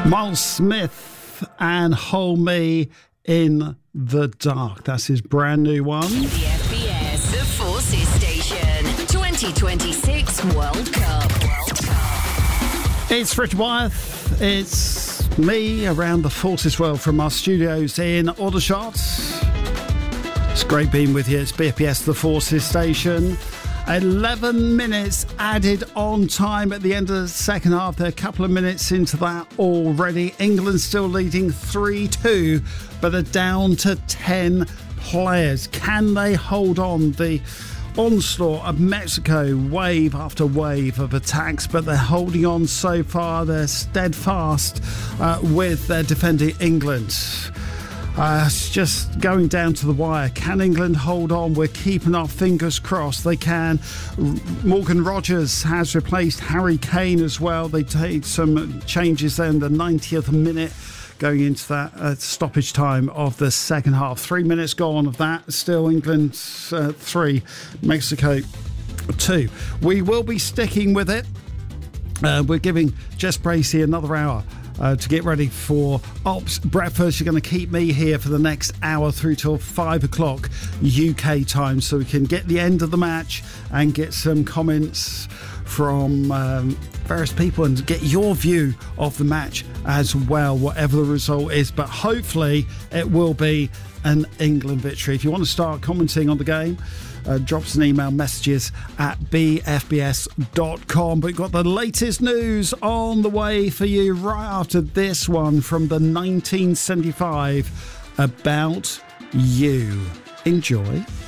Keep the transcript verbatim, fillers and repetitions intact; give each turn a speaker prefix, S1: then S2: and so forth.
S1: Miles Smith and Hold Me in the Dark. That's his brand new one.
S2: The F B S, the Forces Station, twenty twenty-six World Cup. World Cup.
S1: It's Richard Wyeth. It's me around the Forces world from our studios in Aldershot. It's great being with you. It's B F B S, the Forces Station. eleven minutes added on time at the end of the second half. They're a couple of minutes into that already. England still leading three two, but they're down to ten players. Can they hold on? The onslaught of Mexico, wave after wave of attacks, but they're holding on so far. They're steadfast uh, with their defending England. Uh, it's just going down to the wire. Can England hold on? We're keeping our fingers crossed they can. Morgan Rogers has replaced Harry Kane as well. They made some changes there in the ninetieth minute going into that uh, stoppage time of the second half. Three minutes gone of that. Still England uh, three, Mexico two. We will be sticking with it. Uh, we're giving Jess Bracey another hour Uh, to get ready for Ops Breakfast. You're going to keep me here for the next hour through till five o'clock U K time, so we can get the end of the match and get some comments from um, various people and get your view of the match as well, whatever the result is. But hopefully it will be an England victory. If you want to start commenting on the game, Uh, drop us an email, messages at b f b s dot com. But we've got the latest news on the way for you right after this one from the nineteen seventy-five About You. Enjoy.